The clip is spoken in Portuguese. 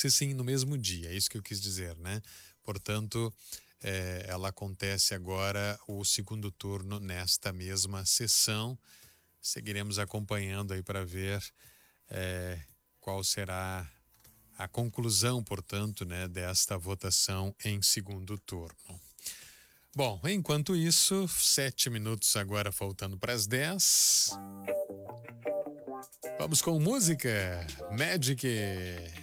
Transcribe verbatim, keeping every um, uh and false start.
acontecer sim no mesmo dia, é isso que eu quis dizer, né? Portanto, é, ela acontece agora o segundo turno nesta mesma sessão. Seguiremos acompanhando aí para ver é, qual será a conclusão, portanto, né, desta votação em segundo turno. Bom, enquanto isso, sete minutos agora faltando para as dez. Vamos com música. Magic.